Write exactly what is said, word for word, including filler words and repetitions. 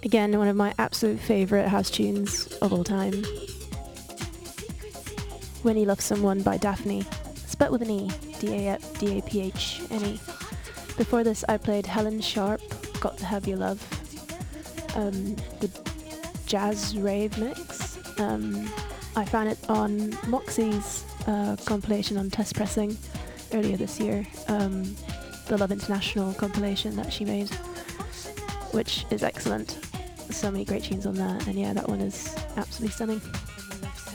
Again, one of my absolute favourite house tunes of all time. When You Love Someone by Daphne, spelled with an E, D A P H N E. Before this I played Helen Sharp, Got to Have Your Love, um, the jazz rave mix. Um, I found it on Moxie's uh, compilation on Test Pressing earlier this year, um, the Love International compilation that she made, which is excellent. So many great tunes on that, and yeah, that one is absolutely stunning.